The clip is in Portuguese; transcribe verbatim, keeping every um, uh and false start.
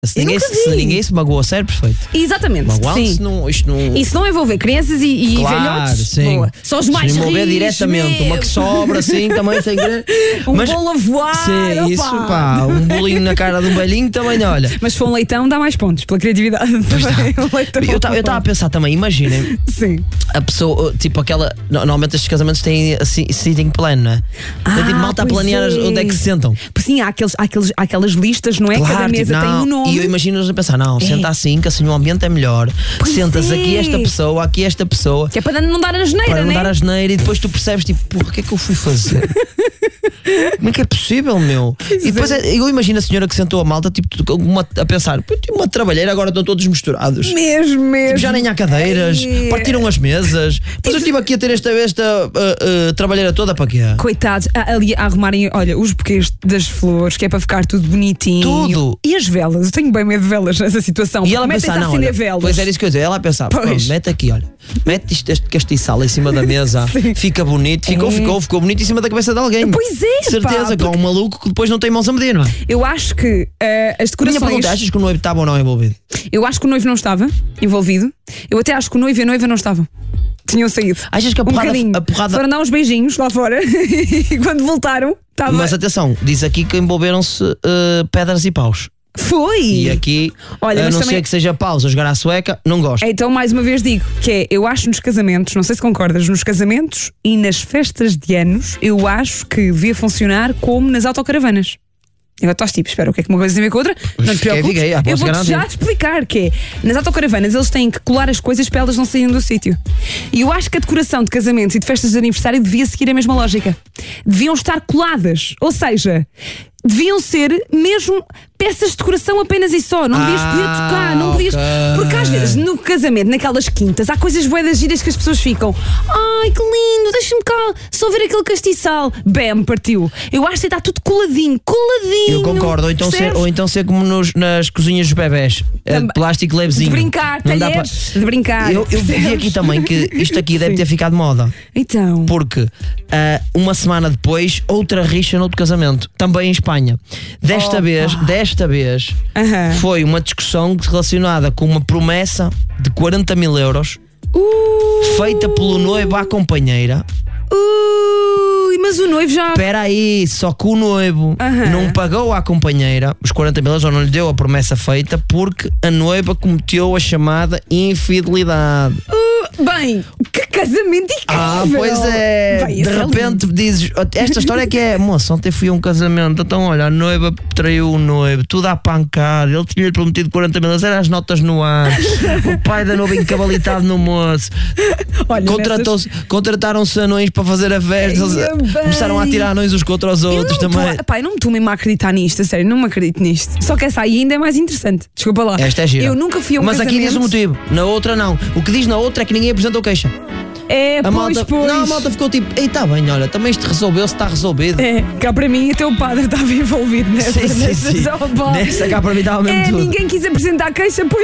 Se ninguém, se ninguém se magoou a sério, perfeito. Exatamente. Magoar-se, não, isto não. E se não envolver crianças e, e claro, velhotes, sim. boa. Só os mais se envolver ricos, diretamente, mesmo. uma que sobra assim também sem querer. Um Mas, bolo a voar. sim, opa. isso, pá, um bolinho na cara de um velhinho também, olha. Mas se for um leitão, dá mais pontos pela criatividade. Um leitão. Eu estava a pensar também, imaginem. Sim. A pessoa, tipo aquela. Normalmente estes casamentos têm assim, seating plan, não é? Ah, Tem tipo malta a pois planear é. onde é que se sentam. Sim, há, aqueles, há, aqueles, há aquelas listas, não é? Claro, Cada mesa tipo, tem não. um nome. E eu imagino-nos a pensar, não, É. senta assim, que assim o ambiente é melhor. Pois Sentas é. aqui esta pessoa, aqui esta pessoa. Que é para não dar a geneira, Para não né? dar a geneira e depois tu percebes, tipo, porra, o que é que eu fui fazer? Como é que é possível, meu? Pois e depois é. é, eu imagino a senhora que sentou a malta, tipo, uma, a pensar, "Pô, tive uma trabalheira, agora estão todos misturados. Mesmo, mesmo. Tipo, já nem há cadeiras, Ai. partiram as mesas. Depois eu estive aqui a ter esta, esta uh, uh, trabalheira toda para quê? Coitados, a, ali a arrumarem, olha, os buquês das flores, que é para ficar tudo bonitinho. Tudo. E as velas, eu tenho bem medo de velas nessa situação. E ela Metem-se pensar, a não, acender olha, velas. pois era isso que eu ia dizer. Ela a pensar, Pois. pronto, mete aqui, olha, mete isto, este castiçal em cima da mesa, fica bonito, ficou, É. ficou, ficou bonito em cima da cabeça de alguém. Pois é, certeza pá, que há um maluco que depois não tem mãos a medir, não é? Eu acho que uh, as Minha pergunta decorações. é, achas que o noivo estava ou não envolvido? Eu acho que o noivo não estava envolvido. Eu até acho que o noivo e a noiva não estavam. Tinham saído. Achas que a Um porrada, bocadinho. a porrada... Foram dar uns beijinhos lá fora e quando voltaram, estava. Mas atenção, diz aqui que envolveram-se uh, pedras e paus. Foi! E aqui, Olha, a mas não também- ser que seja paus a jogar à sueca, não gosto. Então, mais uma vez digo que é, eu acho nos casamentos, não sei se concordas, nos casamentos e nas festas de anos, eu acho que devia funcionar como nas autocaravanas. Agora estás tipo, espera, o que é que uma coisa tem a ver com outra? Não te fiquei, preocupes. fiquei, ah, eu posso vou-te garantir. já explicar que é, nas autocaravanas eles têm que colar as coisas para elas não saírem do sítio. E eu acho que a decoração de casamentos e de festas de aniversário devia seguir a mesma lógica. Deviam estar coladas, ou seja, deviam ser mesmo peças de decoração apenas e só. Não devias Ah, poder tocar, não podias. ok. Porque às vezes no casamento, naquelas quintas, há coisas bué das giras que as pessoas ficam. Ai, que lindo, deixa-me cá só ver aquele castiçal. Bam, partiu. Eu acho que está tudo coladinho, coladinho. Eu concordo, ou então, ser, percebes? ou então ser como nos, nas cozinhas dos bebés, é de Também. plástico levezinho. De brincar, Não dá para- talheres, de brincar. Eu, eu vi percebes? aqui também que isto aqui deve Sim. ter ficado de moda. Então. Porque ah, uma semana depois, outra rixa noutro casamento, também em Espanha. Desta Opa. vez, desta vez, Aham. foi uma discussão relacionada com uma promessa de quarenta mil euros Uh, feita pelo noivo à companheira. Ui, mas o noivo já. Espera aí, só que o noivo Aham. não pagou à companheira os quarenta mil euros ou não lhe deu a promessa feita porque a noiva cometeu a chamada infidelidade. Uh, bem, que casamento incrível! Ah, pois é. Bem, De esse é repente lindo. dizes, esta história é que é, moça, ontem fui a um casamento, então olha, a noiva traiu o noivo, tudo a pancar, ele tinha-lhe prometido quarenta mil euros, eram as notas no ar, o pai da noiva encabalitado no moço. Olha, Contratou-se- Contrataram-se anões para fazer a festa, eles Ai, bem. começaram a tirar anões uns contra os Eu outros não também. Tô, pá, eu não me estou mesmo a acreditar nisto, a sério, não me acredito nisto. Só que essa aí ainda é mais interessante. Desculpa lá. Esta é gira. Eu nunca fui a um Mas aqui diz o casamento. motivo, na outra não. O que diz na outra é que ninguém apresentou queixa. É, A pois, malta, pois. não, a malta ficou tipo, ei, está bem, olha, também isto resolveu-se, está resolvido. É, cá para mim até o padre estava envolvido nessa. Sim, sim, nessa sim. opa. Nessa cá para mim estava mesmo É, tudo. ninguém quis apresentar queixa, pois